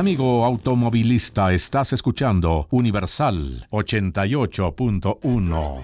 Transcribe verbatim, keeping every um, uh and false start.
Amigo automovilista, estás escuchando Universal ochenta y ocho punto uno.